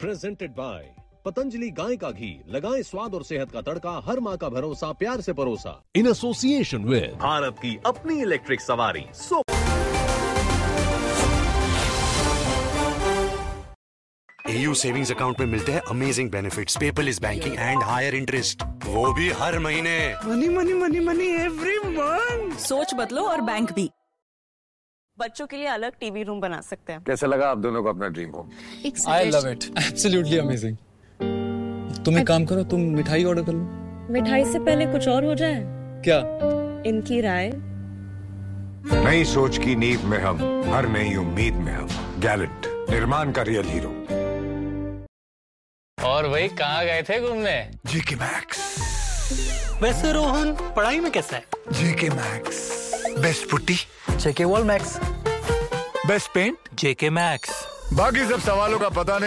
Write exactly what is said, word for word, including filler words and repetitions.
Presented by Patanjali गाय का घी, लगाएं स्वाद और सेहत का तड़का, हर माँ का भरोसा, प्यार से परोसा। इन एसोसिएशन विद भारत की अपनी इलेक्ट्रिक सवारी सो A U सेविंग्स अकाउंट में मिलते हैं amazing benefits, paperless banking and higher interest, वो भी हर महीने। Money money money money every month. सोच बदलो और बैंक भी। बच्चों के लिए अलग टीवी रूम बना सकते हैं। कैसा लगा आप दोनों को अपना dream home? I love it, absolutely amazing. तुम एक काम करो, तुम मिठाई ऑर्डर कर लो। मिठाई से पहले कुछ और हो जाए क्या? इनकी राय। नई सोच की नींव में हम, हर नई उम्मीद में हम। गैलेंट, निर्माण का रियल हीरो। और वही कहाँ गए थे घूमने? जेके मैक्स। वैसे रोहन पढ़ाई में कैसा है? जेके मैक्स बेस्ट पुट्टी। जेके वॉल मैक्स बेस्ट पेंट। जेके मैक्स। बाकी सब सवालों का पता नहीं।